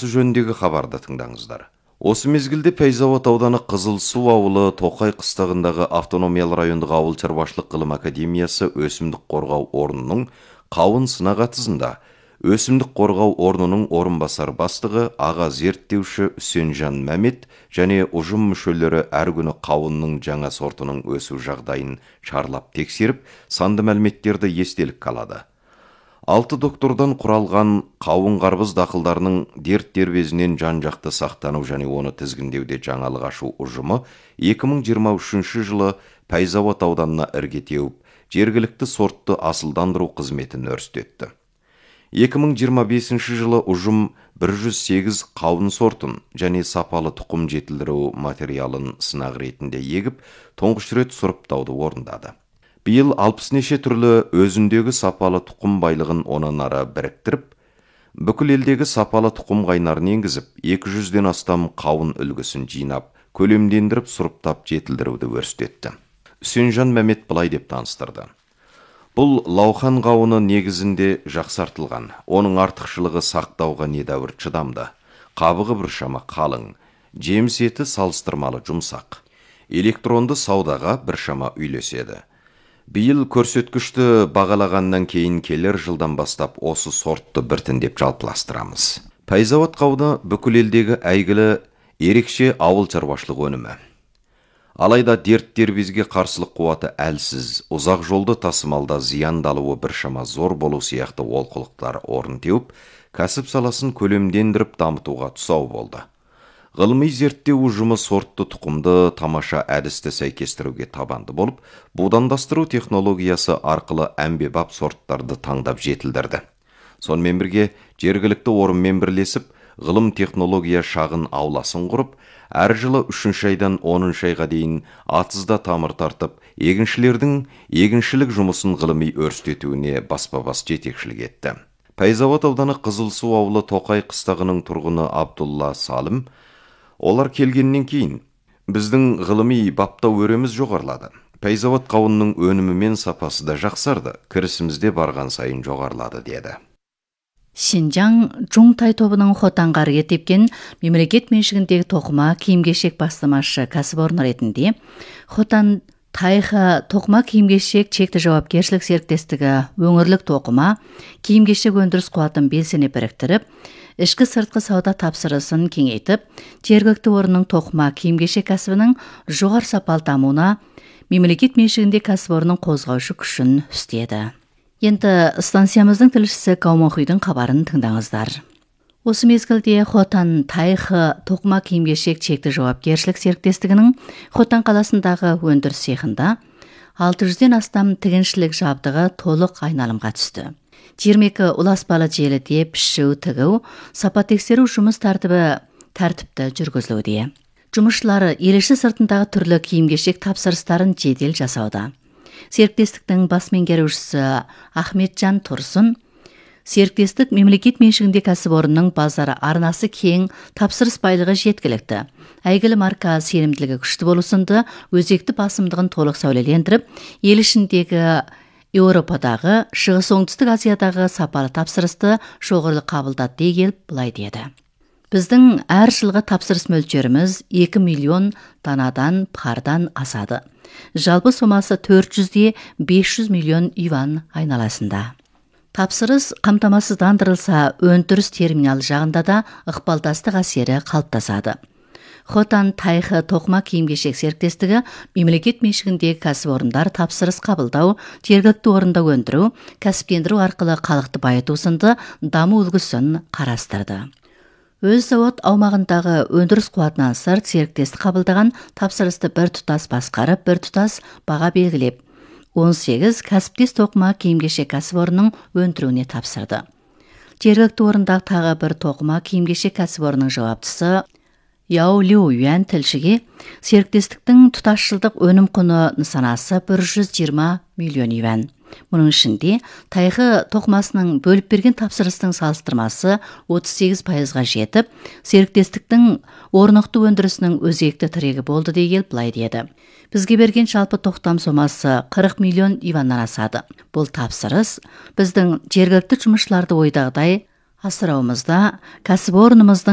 жұмысы жөніндегі хабарды тыңдаңыздар. Осы мезгілде Пәйзауат ауданы Қызылсу ауылы Тоқай қыстағындағы автономиялы райондық ауыл шаруашылық ғылым академиясы өсімдік қорғау орнының қауын сынақ атысында өсімдік қорғау орнының орынбасар бастығы аға зерттеуші Үсенжан Мәмет және ұжым мүшелері әр күні қауынның жаңа сортының өсу жағдайын шарлап тексеріп, санды мәліметтерді естелік алады. 6 доктордан құралған қауын қарбыз дақылдарының дерт дербезінен жан-жақты сақтану және оны тізгіндеуде жаңалық ашу ұжымы 2023 жылы Пәйзауат ауданына ірге теуіп, жергілікті сортты асылдандыру қызметін өрістетті. 2025 жылы ұжым 108 қауын сортын және сапалы тұқым жетілдіру материалын сынақ ретінде егіп, тұңғыш рет сұрыптауды орындады. Биыл 60 неше түрлі өзіндегі сапалы тұқым байлығын онан ары біріктіріп, бүкіл елдегі сапалы тұқым қайнарын енгізіп, 200-ден астам қауын үлгісін жинап, көлемдендіріп сұрыптап жетілдіруді өрістетті. Үсенжан Мәмет былай деп таныстырды. Бұл лаухан қауыны негізінде жақсартылған, оның артықшылығы сақтауға недәуір шыдамды, қабығы біршама қалың, жеміс еті салыстырмалы жұмсақ, электронды саудаға біршама үйлеседі. Биыл көрсеткішті бағалағаннан кейін келер жылдан бастап осы сортты біртіндеп жалпыластырамыз. Пәйзауат қауыны бүкіл елдегі әйгілі ерекше ауыл шаруашылық өнімі. Алайда дерт дербезге қарсылық қуаты әлсіз, ұзақ жолды тасымалда зияндалуы біршама зор болу сияқты олқылықтар орын теуіп, кәсіп саласын көлемдендіріп дамытуға тұсау болды. Ғылыми зерттеу ұжымы сортты тұқымды тамаша әдісті сәйкестіруге табанды болып, будандастыру технологиясы арқылы әмбебап сорттарды таңдап жетілдірді. Сонымен бірге жергілікті орынмен бірлесіп, ғылым технология шағын ауласын құрып, әр жылы 3 айдан 10 айға дейін атызда тамыр тартып, егіншілердің егіншілік жұмысын ғылыми өрістетуіне баспа-бас жетекшілік етті. Пәйзауат ауданы Қызылсу ауылы Тоқай қыстағының тұрғыны Абдулла Салым, олар келгеннен кейін біздің ғылыми баптау өреміз жоғарылады. Пәйзауат қауынның өнімі мен сапасы да жақсарды, кірісімізде барған сайын жоғарылады деді. Шинжаң Жуңтай тобының Хотанғарыға тепкен мемлекет меншігіндегі тоқыма киім-кешек бастамашы кәсіпорын ретінде Хотан Тайха тоқыма киім-кешек шекті жауапкершілік серіктестігі өңірлік тоқыма киім-кешек өндіріс қуатын белсене біріктіріп, ішкі сыртқы сауда тапсырысын кеңейтіп, жергілікті орынның тоқыма киім-кешек кәсібінің жоғары сапалы дамуына мемлекет меншігінде кәсіпорынның қозғаушы күшін үстеді. Енді станциямыздың тілшісі Каумахүйдің хабарын тыңдаңыздар. Осы мезгілде Хотан Тайхы тоқыма киім-кешек шекті жауапкершілік серіктестігінің Хотан қаласындағы өндіріс цехында 600-ден астам тігіншілік жабдығы толық айналымға түсті. 22 ұласпалы желіде пішу, тігу, сапа тексеру жұмыс тәртіпті жүргізілуде. Жұмысшылары еліші сыртындағы түрлі киім-кешек тапсырыстарын жедел жасауда. Серіктестіктің бас меңгерушісі Ахметжан Тұрсын, серіктестік мемлекет меншігінде кәсіпорынның базары арнасы кең, тапсырыс байлығы жеткілікті. Әйгілі марка сенімділігі күшті болу сынды өзекті басымдығын толық сәулелендіріп, ел ішіндегі Еуропадағы, Шығыс оңтүстік Азиядағы сапалы тапсырысты жоғары қабылдады дей келіп былай деді. Біздің әр жылғы тапсырыс мөлшеріміз 2 миллион данадан пардан асады. Жалпы сомасы 400-500 миллион юан айналасында. Тапсырыс қамтамасыздандырылса, өндіріс терминал жағында да ықпалдастық әсері қалыптасады. Хотан Тайхы тоқыма киім-кешек серіктестігі мемлекет меншігіндегі кәсіпорындар тапсырыс қабылдау, жергілікті орында өндіру, кәсіптендіру арқылы халықты байыту сынды даму үлгісін қарастырды. Өз зауыт аумағындағы өндіріс қуатынан сырт серіктестік қабылдаған тапсырысты бір тұтас басқарып, бір тұтас баға белгілеп, 18 кәсіптес тоқыма киім-кешек кәсіпорынның өндіруіне тапсырды. Жергілікті орындағы тағы бір тоқыма киім-кешек кәсіпорынның жауаптысы Яу Лю Юан тілшіге серіктестіктің тұтасшылдық өнім құны нысанасы 120 миллион юан. Мұның ішінде Тайхы тоқымасының бөліп берген тапсырыстың салыстырмасы 38%-ға жетіп, серіктестіктің орнықты өндірісінің өзекті тірегі болды деген былай деді. Бізге берген жалпы тоқтам сомасы 40 миллион юаннан асады. Бұл тапсырыс біздің жергілікті жұмысшыларды ойдағыдай асырауымызда, кәсіпорнымыздың